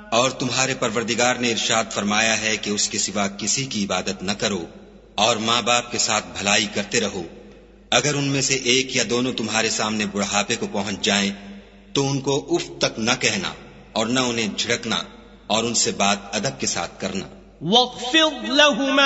और तुम्हारे परवरदिगार ने इरशाद फरमाया है कि उसके सिवा किसी की इबादत न करो और माँ बाप के साथ भलाई करते रहो। अगर उनमें से एक या दोनों तुम्हारे सामने बुढ़ापे को पहुंच जाएं, तो उनको उफ तक न कहना और न उन्हें झिड़कना और उनसे बात अदब के साथ करना।